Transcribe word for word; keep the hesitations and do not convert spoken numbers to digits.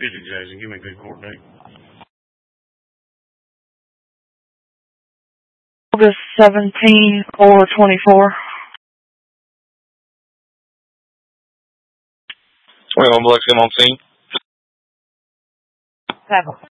Fidget Jason, give me a good court date. August seventeenth or twenty-four. twenty-one Biloxi, I'm on scene. Seven.